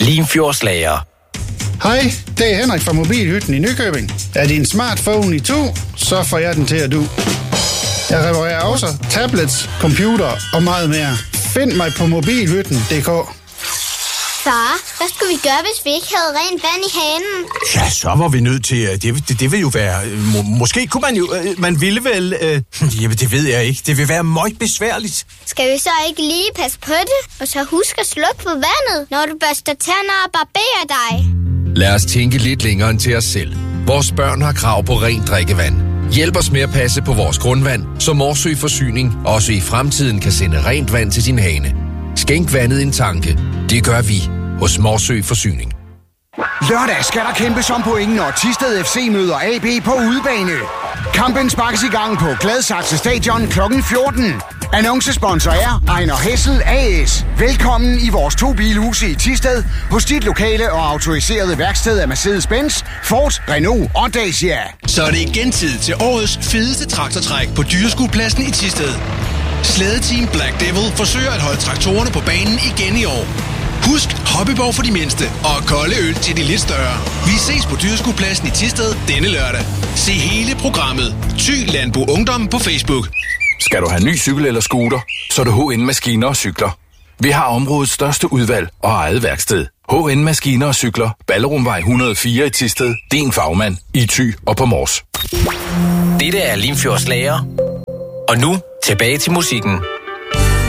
Limfjordslager. Hej, det er Henrik fra Mobilhytten i Nykøbing. Er din smartphone i to, så får jeg den til at du. Jeg reparerer også tablets, computer og meget mere. Find mig på mobilhytten.dk. Far, hvad skulle vi gøre, hvis vi ikke havde rent vand i hanen? Ja, så var vi nødt til... Det vil jo være... Måske kunne man jo... Man ville vel... Jamen, det ved jeg ikke. Det vil være meget besværligt. Skal vi så ikke lige passe på det? Og så husk at slukke for vandet, når du børster tænder og barberer dig? Lad os tænke lidt længere end til os selv. Vores børn har krav på rent drikkevand. Hjælp os med at passe på vores grundvand, så Morsø Forsyning også i fremtiden kan sende rent vand til din hane. Skænk vandet en tanke. Det gør vi hos Morsø Forsyning. Lørdag skal der kæmpes om point, når Thisted FC møder AB på udebane. Kampen sparkes i gang på Gladsaxe Stadion kl. 14. Annoncesponsor er Ejner Hessel AS. Velkommen i vores 2 bilhuse i Thisted, hos dit lokale og autoriserede værksted af Mercedes-Benz, Ford, Renault og Dacia. Så er det igen tid til årets fedeste traktortræk på Dyreskuepladsen i Thisted. Slædeteam Black Devil forsøger at holde traktorerne på banen igen i år. Husk hobbyborg for de mindste og kolde øl til de lidt større. Vi ses på Dyreskuepladsen i Thisted denne lørdag. Se hele programmet. Thy Landbrug Ungdom på Facebook. Skal du have ny cykel eller scooter, så er det HN Maskiner og Cykler. Vi har områdets største udvalg og eget værksted. HN Maskiner og Cykler. Ballerumvej 104 i Thisted. Din fagmand i Thy og på Mors. Dette er Limfjordslager. Og nu tilbage til musikken.